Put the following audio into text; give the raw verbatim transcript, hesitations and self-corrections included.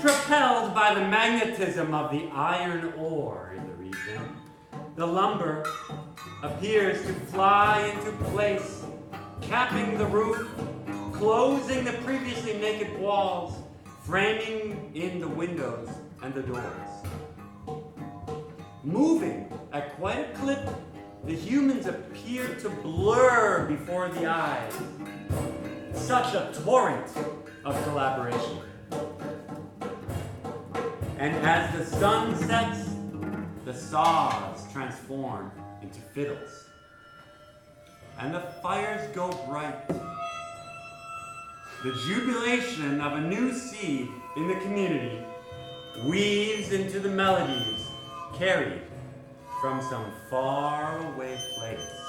propelled by the magnetism of the iron ore in the region, the lumber appears to fly into place, capping the roof, closing the previously naked walls, framing in the windows and the doors. Moving at quite a clip, the humans appear to blur before the eyes. Such a torrent of collaboration. And as the sun sets, the saws transform into fiddles. And the fires go bright. The jubilation of a new seed in the community weaves into the melodies carried from some faraway place.